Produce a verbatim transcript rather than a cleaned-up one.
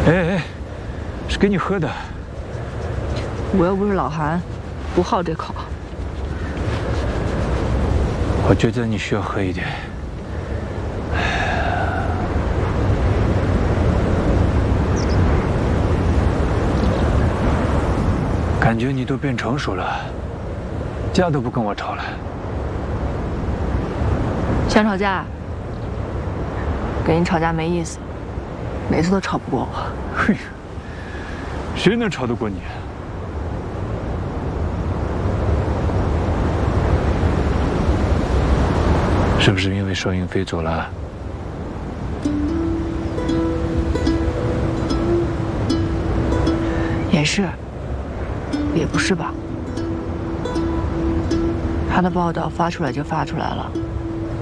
哎哎，是给你喝的。 我又不是老韩，不好这口。 我觉得你需要喝一点。感觉你都变成熟了，架都不跟我吵了。 想吵架？跟你吵架没意思，每次都吵不过我。 嘿，谁能吵得过你？是不是因为邵英飞走了？ 也是，也不是吧？他的报道发出来就发出来了。